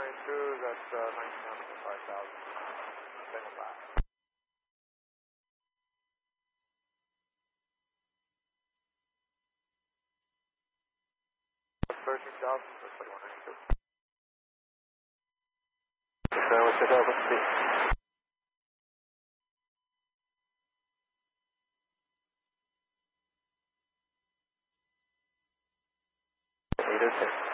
22, that's 19,500. Single back. That's 13,000 for 2192. Confirm with the Delta speed. 8 or 10.